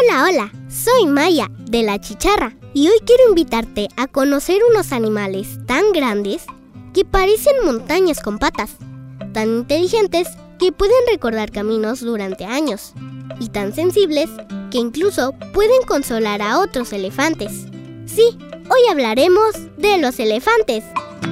Hola, hola, soy Maya de La Chicharra y hoy quiero invitarte a conocer unos animales tan grandes que parecen montañas con patas, tan inteligentes que pueden recordar caminos durante años y tan sensibles que incluso pueden consolar a otros elefantes. Sí, hoy hablaremos de los elefantes.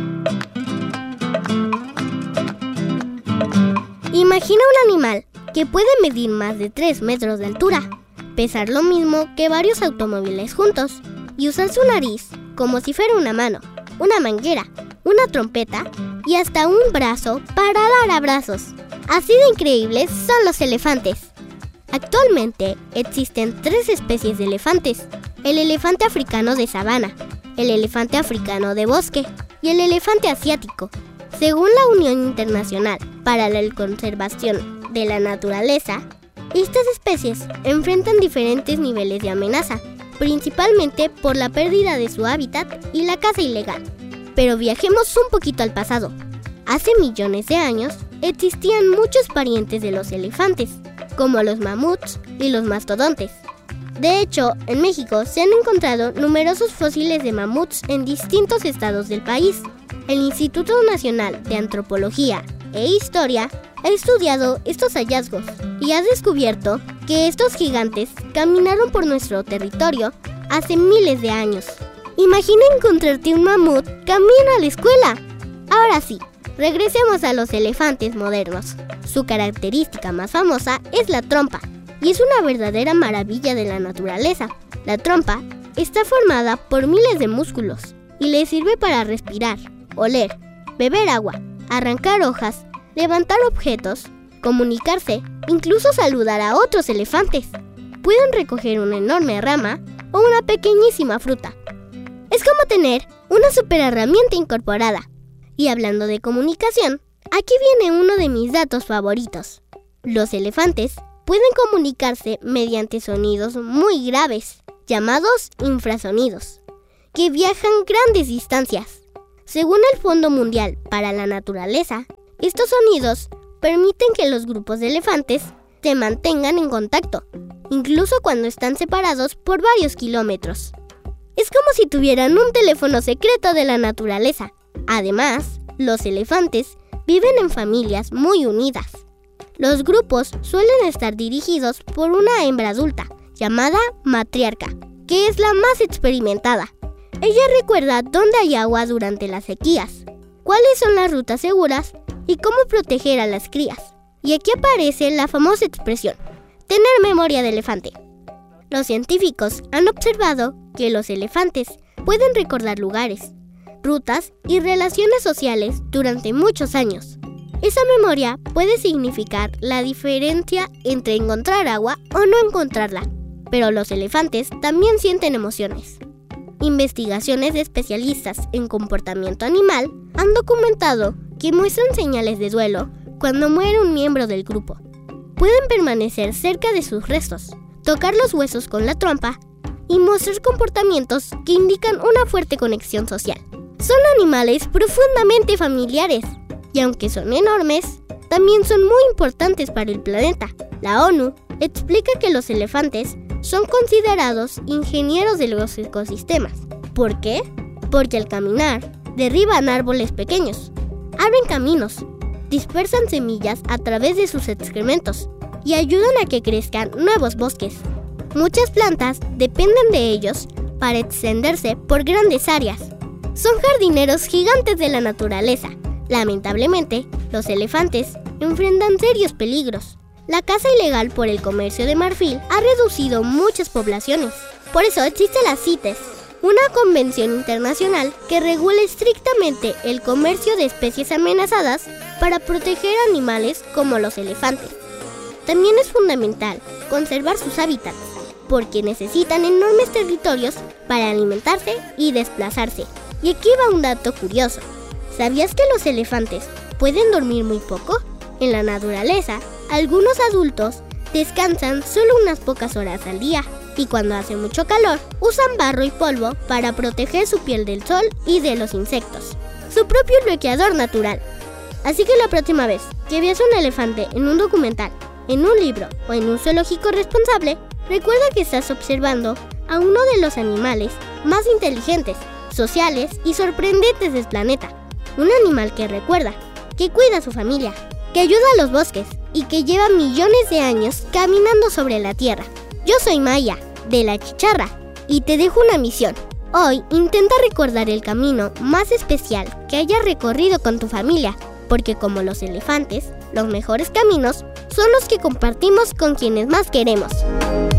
Imagina un animal que puede medir más de 3 metros de altura, pesar lo mismo que varios automóviles juntos y usar su nariz como si fuera una mano, una manguera, una trompeta y hasta un brazo para dar abrazos. Así de increíbles son los elefantes. Actualmente existen 3 especies de elefantes: el elefante africano de sabana, el elefante africano de bosque y el elefante asiático. Según la Unión Internacional para la Conservación de la Naturaleza, estas especies enfrentan diferentes niveles de amenaza, principalmente por la pérdida de su hábitat y la caza ilegal. Pero viajemos un poquito al pasado. Hace millones de años existían muchos parientes de los elefantes, como los mamuts y los mastodontes. De hecho, en México se han encontrado numerosos fósiles de mamuts en distintos estados del país. El Instituto Nacional de Antropología e Historia ha estudiado estos hallazgos y ha descubierto que estos gigantes caminaron por nuestro territorio hace miles de años. Imagina encontrarte un mamut camino a la escuela. Ahora sí, regresemos a los elefantes modernos. Su característica más famosa es la trompa, y es una verdadera maravilla de la naturaleza. La trompa está formada por miles de músculos y le sirve para respirar, oler, beber agua, arrancar hojas, levantar objetos, comunicarse, incluso saludar a otros elefantes. Pueden recoger una enorme rama o una pequeñísima fruta. Es como tener una super herramienta incorporada. Y hablando de comunicación, aquí viene uno de mis datos favoritos. Los elefantes pueden comunicarse mediante sonidos muy graves, llamados infrasonidos, que viajan grandes distancias. Según el Fondo Mundial para la Naturaleza, estos sonidos permiten que los grupos de elefantes se mantengan en contacto, incluso cuando están separados por varios kilómetros. Es como si tuvieran un teléfono secreto de la naturaleza. Además, los elefantes viven en familias muy unidas. Los grupos suelen estar dirigidos por una hembra adulta, llamada matriarca, que es la más experimentada. Ella recuerda dónde hay agua durante las sequías, cuáles son las rutas seguras y cómo proteger a las crías. Y aquí aparece la famosa expresión, tener memoria de elefante. Los científicos han observado que los elefantes pueden recordar lugares, rutas y relaciones sociales durante muchos años. Esa memoria puede significar la diferencia entre encontrar agua o no encontrarla, pero los elefantes también sienten emociones. Investigaciones de especialistas en comportamiento animal han documentado que muestran señales de duelo cuando muere un miembro del grupo. Pueden permanecer cerca de sus restos, tocar los huesos con la trompa y mostrar comportamientos que indican una fuerte conexión social. Son animales profundamente familiares y aunque son enormes, también son muy importantes para el planeta. La ONU explica que los elefantes son considerados ingenieros de los ecosistemas. ¿Por qué? Porque al caminar, derriban árboles pequeños, abren caminos, dispersan semillas a través de sus excrementos y ayudan a que crezcan nuevos bosques. Muchas plantas dependen de ellos para extenderse por grandes áreas. Son jardineros gigantes de la naturaleza. Lamentablemente, los elefantes enfrentan serios peligros. La caza ilegal por el comercio de marfil ha reducido muchas poblaciones. Por eso existe la CITES, una convención internacional que regula estrictamente el comercio de especies amenazadas para proteger animales como los elefantes. También es fundamental conservar sus hábitats, porque necesitan enormes territorios para alimentarse y desplazarse. Y aquí va un dato curioso. ¿Sabías que los elefantes pueden dormir muy poco? En la naturaleza, algunos adultos descansan solo unas pocas horas al día y cuando hace mucho calor, usan barro y polvo para proteger su piel del sol y de los insectos. Su propio bloqueador natural. Así que la próxima vez que veas un elefante en un documental, en un libro o en un zoológico responsable, recuerda que estás observando a uno de los animales más inteligentes, sociales y sorprendentes del planeta. Un animal que recuerda, que cuida a su familia, que ayuda a los bosques y que lleva millones de años caminando sobre la Tierra. Yo soy Maya, de La Chicharra, y te dejo una misión. Hoy intenta recordar el camino más especial que hayas recorrido con tu familia, porque como los elefantes, los mejores caminos son los que compartimos con quienes más queremos.